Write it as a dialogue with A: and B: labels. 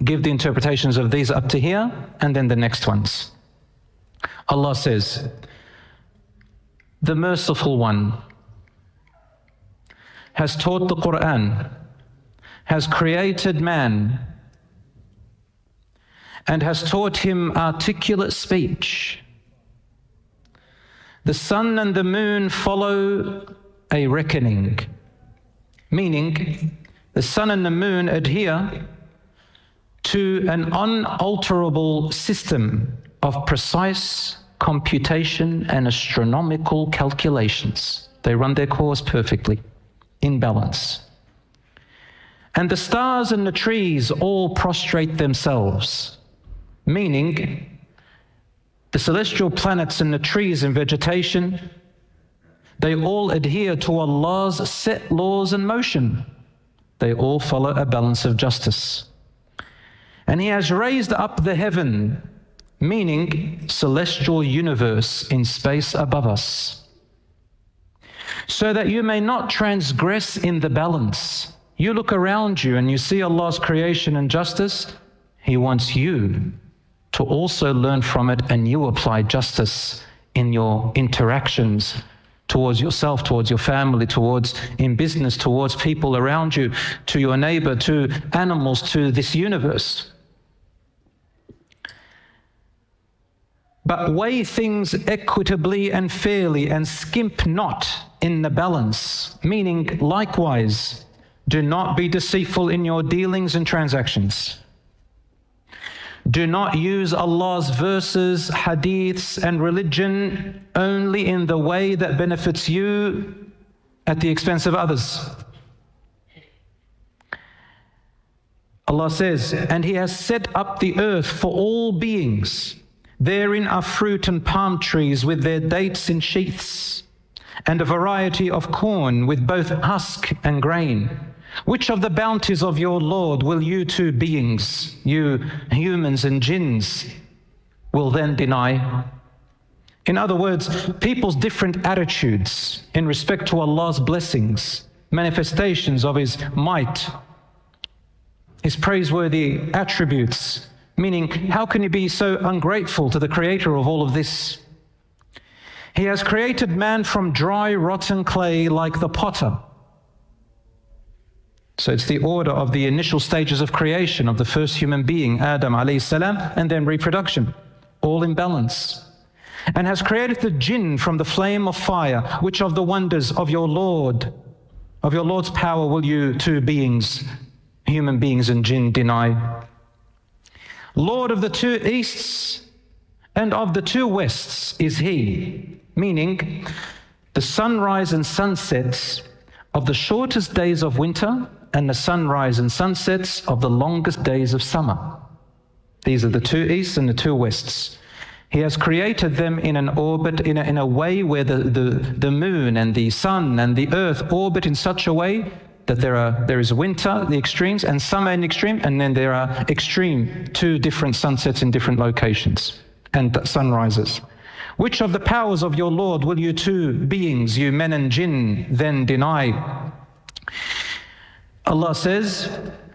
A: give the interpretations of these up to here and then the next ones. Allah says, the Merciful One has taught the Quran, has created man, and has taught him articulate speech. The sun and the moon follow a reckoning, meaning the sun and the moon adhere to an unalterable system of precise computation and astronomical calculations. They run their course perfectly, in balance. And the stars and the trees all prostrate themselves, meaning the celestial planets and the trees and vegetation, they all adhere to Allah's set laws and motion. They all follow a balance of justice. And He has raised up the heaven, meaning celestial universe in space above us, so that you may not transgress in the balance. You look around you and you see Allah's creation and justice. He wants you to also learn from it, and you apply justice in your interactions towards yourself, towards your family, towards in business, towards people around you, to your neighbor, to animals, to this universe. But weigh things equitably and fairly, and skimp not in the balance, meaning likewise, do not be deceitful in your dealings and transactions. Do not use Allah's verses, hadiths, and religion only in the way that benefits you at the expense of others. Allah says, and He has set up the earth for all beings. Therein are fruit and palm trees with their dates in sheaths, and a variety of corn with both husk and grain. Which of the bounties of your Lord will you two beings, you humans and jinns, will then deny? In other words, people's different attitudes in respect to Allah's blessings, manifestations of His might, His praiseworthy attributes, meaning how can you be so ungrateful to the Creator of all of this? He has created man from dry, rotten clay like the potter. So it's the order of the initial stages of creation of the first human being, Adam alayhi salam, and then reproduction, all in balance. And has created the jinn from the flame of fire. Which of the wonders of your Lord, of your Lord's power will you two beings, human beings and jinn, deny? Lord of the two easts and of the two wests is He, meaning the sunrise and sunsets of the shortest days of winter and the sunrise and sunsets of the longest days of summer. These are the two easts and the two wests. He has created them in an orbit, in a way where the moon and the sun and the earth orbit in such a way that there is winter, the extremes, and summer in extreme, and then there are extreme, two different sunsets in different locations and sunrises. Which of the powers of your Lord will you two beings, you men and jinn, then deny? Allah says,